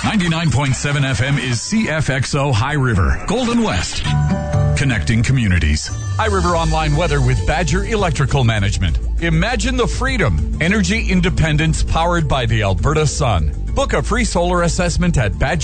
99.7 FM is CFXO High River, Golden West. Connecting communities. High River Online weather with Badger Electrical Management. Imagine the freedom. Energy independence powered by the Alberta sun. Book a free solar assessment at Badger